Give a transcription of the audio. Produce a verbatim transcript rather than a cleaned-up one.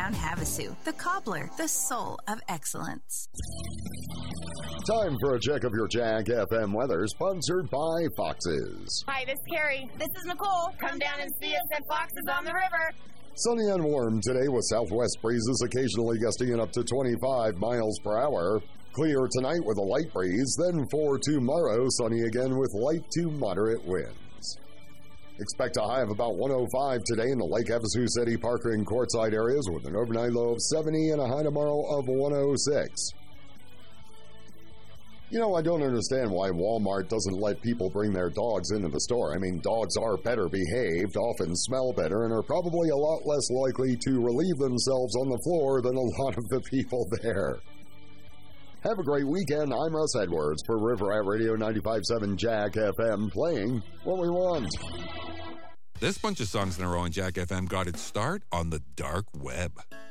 downtown Havasu. The Cobbler, the soul of excellence. Time for a check of your Jack F M weather, sponsored by Foxes. Hi, this is Carrie. This is Nicole. Come down and see us at Foxes on the River. Sunny and warm today with southwest breezes occasionally gusting in up to twenty-five miles per hour. Clear tonight with a light breeze, then for tomorrow, sunny again with light to moderate winds. Expect a high of about one oh five today in the Lake Havasu City, Parker, and Quartzsite areas with an overnight low of seventy and a high tomorrow of one oh six. You know, I don't understand why Walmart doesn't let people bring their dogs into the store. I mean, dogs are better behaved, often smell better, and are probably a lot less likely to relieve themselves on the floor than a lot of the people there. Have a great weekend. I'm Russ Edwards for River Rat Radio ninety-five point seven Jack F M, playing what we want. This bunch of songs in a row on Jack F M got its start on the dark web.